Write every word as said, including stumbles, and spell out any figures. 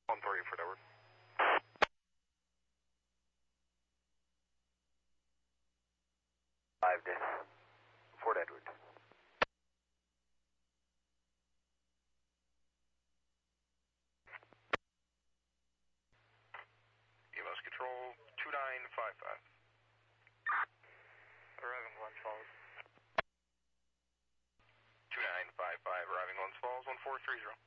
one three for Edward. Five to Fort Edward. E M S Control two nine five five. Arriving Glens Falls. two nine five five, arriving Glens Falls, one four three zero.